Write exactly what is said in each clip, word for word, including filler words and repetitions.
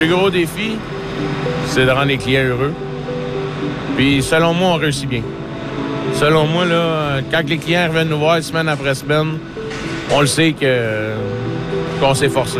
Le plus gros défi, c'est de rendre les clients heureux. Puis selon moi, on réussit bien. Selon moi, là, quand les clients reviennent nous voir semaine après semaine, on le sait que, qu'on s'est forcé.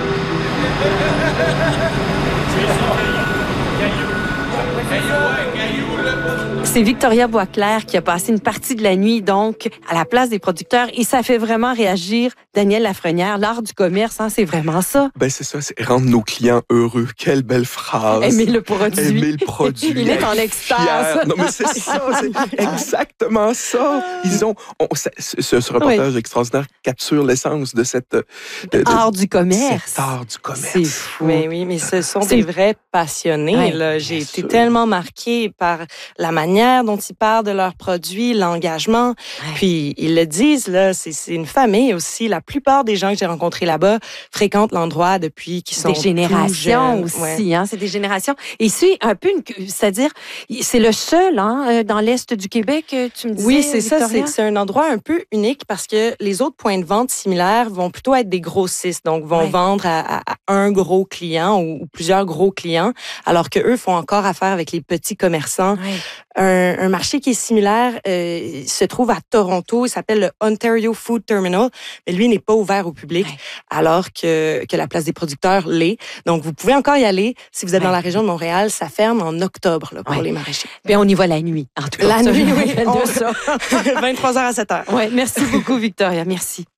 C'est Victoria Boisclair qui a passé une partie de la nuit, donc, à la place des producteurs. Et ça fait vraiment réagir Daniel Lafrenière. L'art du commerce, hein, c'est vraiment ça. Ben c'est ça, c'est rendre nos clients heureux. Quelle belle phrase. Aimer le produit. Aimer le produit. Il est en extase. Non, mais c'est ça, c'est exactement ça. Ils ont, on, ce, ce, ce reportage oui. extraordinaire capture l'essence de cette... De, de, art du commerce. Cet art du commerce. C'est fou. Mais oui, mais ce sont des vrais passionnés. Ouais, là. J'ai été sûr. tellement marquée par la manière dont ils parlent de leurs produits, l'engagement. Ouais. Puis, ils le disent, là, c'est, c'est une famille aussi. La plupart des gens que j'ai rencontrés là-bas fréquentent l'endroit depuis qu'ils sont des générations tout jeunes. aussi, Ouais. hein, c'est des générations. Et c'est un peu, une, c'est-à-dire, c'est le seul, hein, dans l'est du Québec, tu me disais. Oui, c'est ça. Victoria? C'est, c'est un endroit un peu unique parce que les autres points de vente similaires vont plutôt être des grossistes, donc vont ouais. vendre à, à, à un gros client ou, ou plusieurs gros clients, alors que eux font encore affaire avec les petits commerçants. Ouais. Un, un marché qui est similaire euh, se trouve à Toronto. Il s'appelle le Ontario Food Terminal, mais lui n'est pas ouvert au public, ouais. alors que, que la place des producteurs l'est. Donc, vous pouvez encore y aller. Si vous êtes ouais. dans la région de Montréal, ça ferme en octobre là, pour ouais. les maraîchers. Bien, on y va la nuit, en tout cas. La ça, nuit, oui. De ça. vingt-trois heures à sept heures. Ouais, merci beaucoup, Victoria. Merci.